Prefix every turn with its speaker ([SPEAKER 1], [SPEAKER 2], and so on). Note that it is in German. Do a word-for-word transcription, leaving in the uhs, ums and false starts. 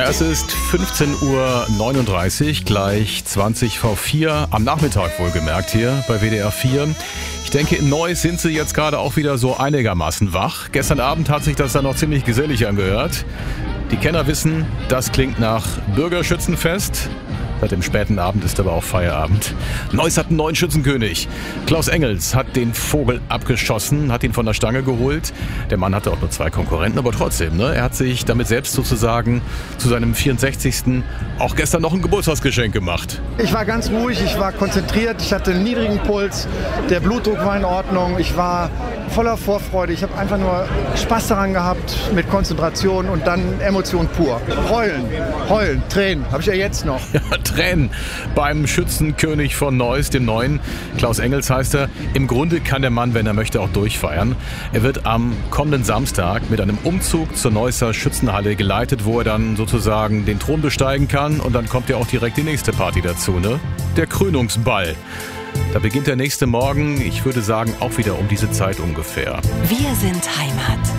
[SPEAKER 1] es ist fünfzehn Uhr neununddreißig, gleich zwanzig vor vier, am Nachmittag wohlgemerkt hier bei W D R vier. Ich denke, in Neuss sind sie jetzt gerade auch wieder so einigermaßen wach. Gestern Abend hat sich das dann noch ziemlich gesellig angehört. Die Kenner wissen, das klingt nach Bürgerschützenfest. Seit dem späten Abend ist aber auch Feierabend. Neuss hat einen neuen Schützenkönig. Klaus Engels hat den Vogel abgeschossen, hat ihn von der Stange geholt. Der Mann hatte auch nur zwei Konkurrenten, aber trotzdem, ne? Er hat sich damit selbst sozusagen zu seinem vierundsechzigsten auch gestern noch ein Geburtstagsgeschenk gemacht.
[SPEAKER 2] Ich war ganz ruhig, ich war konzentriert, ich hatte einen niedrigen Puls, der Blutdruck war in Ordnung, ich war voller Vorfreude. Ich habe einfach nur Spaß daran gehabt mit Konzentration und dann Emotion pur. Heulen, heulen, Tränen, habe ich ja jetzt noch.
[SPEAKER 1] Ja, Tränen beim Schützenkönig von Neuss, dem Neuen. Klaus Engels heißt er. Im Grunde kann der Mann, wenn er möchte, auch durchfeiern. Er wird am kommenden Samstag mit einem Umzug zur Neusser Schützenhalle geleitet, wo er dann sozusagen den Thron besteigen kann. Und dann kommt ja auch direkt die nächste Party dazu, ne? Der Krönungsball. Da beginnt der nächste Morgen, ich würde sagen, auch wieder um diese Zeit ungefähr.
[SPEAKER 3] Wir sind Heimat.